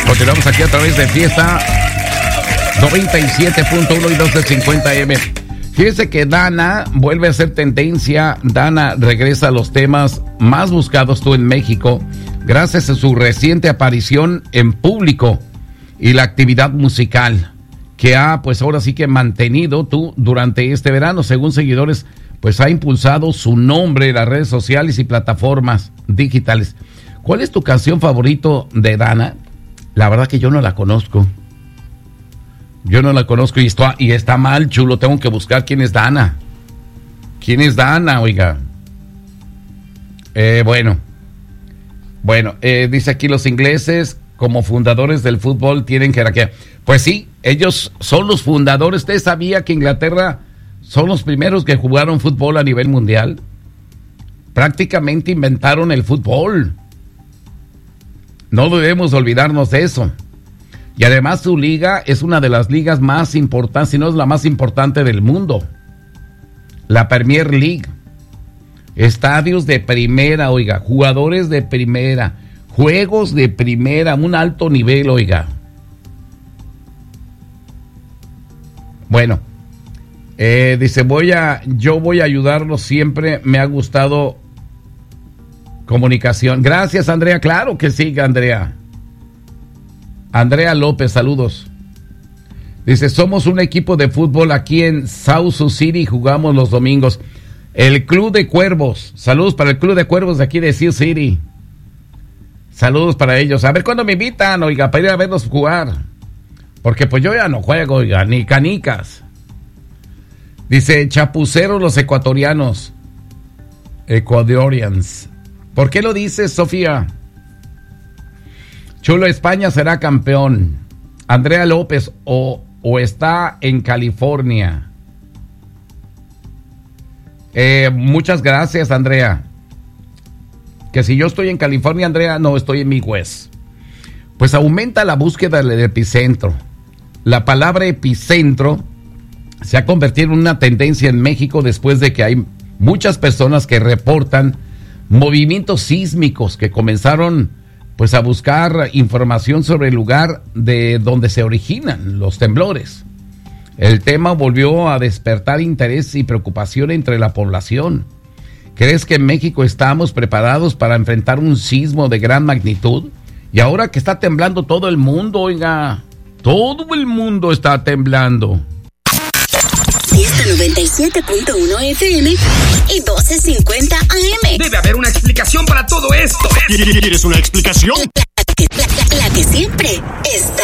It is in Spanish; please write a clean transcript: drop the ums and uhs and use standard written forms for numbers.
Continuamos aquí a través de Fiesta 97.1 y 1250 AM. Fíjese que Dana vuelve a ser tendencia. Dana regresa a los temas más buscados en México gracias a su reciente aparición en público y la actividad musical que ha, pues ahora sí que mantenido durante este verano. Según seguidores, pues ha impulsado su nombre en las redes sociales y plataformas digitales. ¿Cuál es tu canción favorito de Dana? La verdad que yo no la conozco. Yo no la conozco y está mal, chulo. Tengo que buscar quién es Dana. ¿Quién es Dana, oiga? Bueno, dice aquí los ingleses, como fundadores del fútbol, tienen que... Pues sí, ellos son los fundadores. ¿Usted sabía que Inglaterra son los primeros que jugaron fútbol a nivel mundial? Prácticamente inventaron el fútbol. No debemos olvidarnos de eso. Y además su liga es una de las ligas más importantes, si no es la más importante del mundo. La Premier League. Estadios de primera, oiga. Jugadores de primera. Juegos de primera, un alto nivel, oiga. Bueno. Dice, yo voy a ayudarlos siempre. Me ha gustado comunicación. Gracias, Andrea. Claro que sí, Andrea. Andrea López, saludos. Dice, somos un equipo de fútbol aquí en South Sioux City, jugamos los domingos. El Club de Cuervos, saludos para el Club de Cuervos de aquí de Sioux City. Saludos para ellos. A ver cuándo me invitan, oiga, para ir a verlos jugar. Porque pues yo ya no juego, oiga, ni canicas. Dice, chapuceros los ecuatorianos. Ecuadorians. ¿Por qué lo dices, Sofía? Chulo, España será campeón. Andrea López, o está en California. Muchas gracias, Andrea. Que si yo estoy en California, Andrea, no, estoy en Midwest. Pues aumenta la búsqueda del epicentro. La palabra epicentro se ha convertido en una tendencia en México después de que hay muchas personas que reportan movimientos sísmicos que comenzaron pues a buscar información sobre el lugar de donde se originan los temblores. El tema volvió a despertar interés y preocupación entre la población. ¿Crees que en México estamos preparados para enfrentar un sismo de gran magnitud? Y ahora que está temblando todo el mundo, oiga, todo el mundo está temblando. Fiesta 97.1 FM y 1250 AM. Debe haber una explicación para todo esto. ¿Quieres una explicación? La que siempre está.